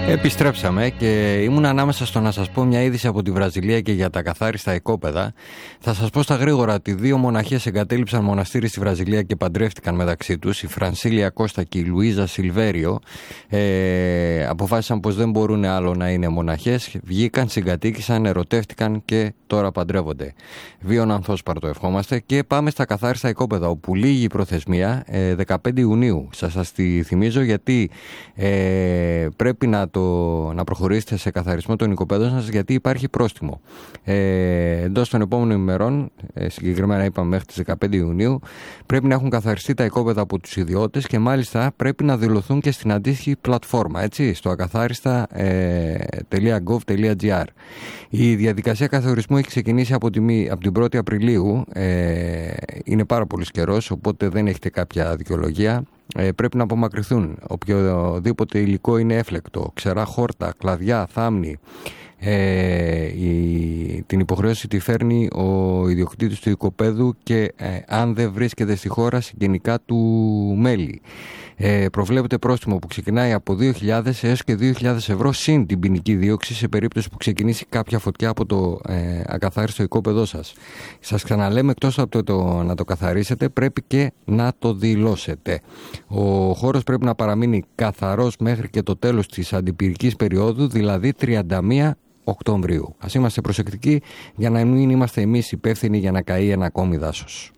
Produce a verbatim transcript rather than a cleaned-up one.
Επιστρέψαμε και ήμουν ανάμεσα στο να σας πω μια είδηση από τη Βραζιλία και για τα καθάριστα οικόπεδα. Θα σας πω στα γρήγορα ότι δύο μοναχές εγκατέλειψαν μοναστήρι στη Βραζιλία και παντρεύτηκαν μεταξύ τους. Η Φρανσίλια Κώστα και η Λουίζα Σιλβέριο ε, αποφάσισαν πως δεν μπορούν άλλο να είναι μοναχές. Βγήκαν, συγκατοίκησαν, ερωτεύτηκαν και τώρα παντρεύονται. Βίων ανθόσπαρτο ευχόμαστε. Και πάμε στα καθάριστα οικόπεδα, όπου λήγει η προθεσμία ε, δεκαπέντε Ιουνίου. Σας, σας τη θυμίζω γιατί ε, πρέπει να το να προχωρήσετε σε καθαρισμό των οικοπαίδων σας, γιατί υπάρχει πρόστιμο. Ε, εντός των επόμενων ημερών, ε, συγκεκριμένα είπαμε μέχρι τις δεκαπέντε Ιουνίου, πρέπει να έχουν καθαριστεί τα οικόπεδα από τους ιδιώτες και μάλιστα πρέπει να δηλωθούν και στην αντίστοιχη πλατφόρμα, έτσι, στο ακαθάριστα τελεία γκοβ τελεία τζι άρ. Η διαδικασία καθορισμού έχει ξεκινήσει από, τη, από την πρώτη Απριλίου. Ε, είναι πάρα πολύ καιρός, οπότε δεν έχετε κάποια δικαιολογία. Ε, πρέπει να απομακρυνθούν οποιοδήποτε υλικό είναι έφλεκτο, ξερά χόρτα, κλαδιά, θάμνη. Ε, η, την υποχρέωση τη φέρνει ο ιδιοκτήτης του οικοπαίδου και ε, αν δεν βρίσκεται στη χώρα συγγενικά του μέλη. Ε, προβλέπεται πρόστιμο που ξεκινάει από δύο χιλιάδες έως και δύο χιλιάδες ευρώ συν την ποινική δίωξη σε περίπτωση που ξεκινήσει κάποια φωτιά από το ε, ακαθάριστο οικόπεδό σας. Σας ξαναλέμε, εκτός από το, το να το καθαρίσετε, πρέπει και να το δηλώσετε. Ο χώρος πρέπει να παραμείνει καθαρός μέχρι και το τέλος της αντιπυρικής περίοδου, δηλαδή τριάντα μία Οκτωβρίου. Ας είμαστε προσεκτικοί για να μην είμαστε εμείς υπεύθυνοι για να καεί ένα ακόμη δάσος.